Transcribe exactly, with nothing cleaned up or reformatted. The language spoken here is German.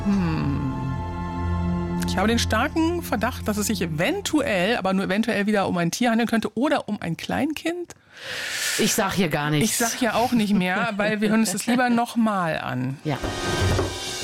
Hm. Ich habe den starken Verdacht, dass es sich eventuell, aber nur eventuell wieder um ein Tier handeln könnte oder um ein Kleinkind. Ich sag hier gar nichts. Ich sag hier auch nicht mehr, weil wir hören uns das lieber nochmal an. Ja.